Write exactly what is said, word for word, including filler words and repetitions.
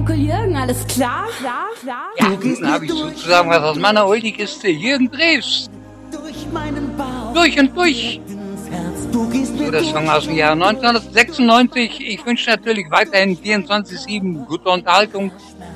Onkel Jürgen, alles klar? Klar, klar? Ja, nun habe ich sozusagen was aus meiner Oldie-Kiste. Jürgen Drews. Durch meinen Bauch. Durch und durch. So, der Song aus dem Jahr neunzehnhundertsechsundneunzig. Ich wünsche natürlich weiterhin vierundzwanzig sieben gute Unterhaltung.